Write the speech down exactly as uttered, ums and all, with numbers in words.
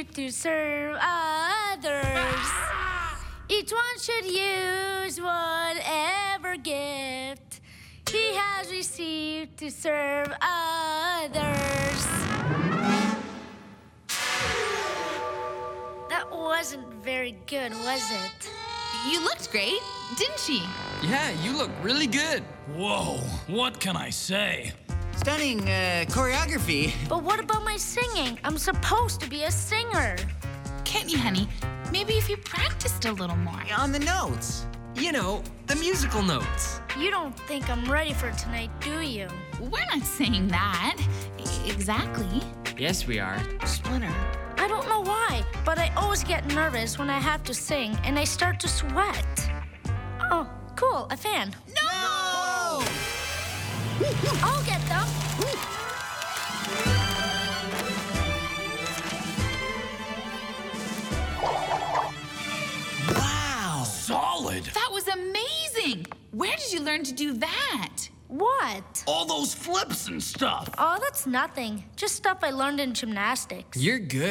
received to serve others. Each one should use whatever gift he has received to serve others. That wasn't very good, was it? You looked great, didn't she? Yeah, you look really good. Whoa, what can I say? Stunning uh, choreography. But what about my singing? I'm supposed to be a singer. Can't you, honey? Maybe if you practiced a little more. On the notes. You know, the musical notes. You don't think I'm ready for tonight, do you? We're not saying that. E- Exactly. Yes, we are. Splinter. I don't know why, but I always get nervous when I have to sing and I start to sweat. Oh, cool, a fan. No! I'll get them. Wow! Solid. That was amazing. Where did you learn to do that? What? All those flips and stuff. Oh, that's nothing. Just stuff I learned in gymnastics. You're good.